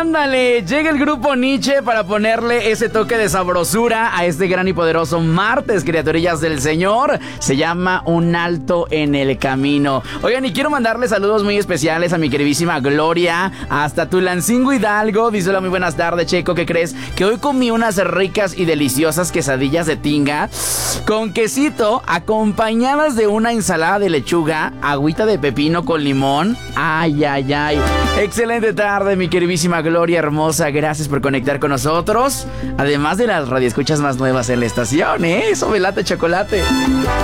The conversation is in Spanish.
Ándale, llega el grupo Nietzsche para ponerle ese toque de sabrosura a este gran y poderoso martes, criaturillas del Señor. Se llama Un Alto en el Camino. Oigan, y quiero mandarle saludos muy especiales a mi queridísima Gloria, hasta Tulancingo, Hidalgo. Dice: hola, muy buenas tardes, Checo. ¿Qué crees? Que hoy comí unas ricas y deliciosas quesadillas de tinga con quesito, acompañadas de una ensalada de lechuga, agüita de pepino con limón. Ay, ay, ay. Excelente tarde, mi queridísima Gloria hermosa. Gracias por conectar con nosotros. Además de las radioescuchas más nuevas en la estación, ¿eh? Eso me late chocolate.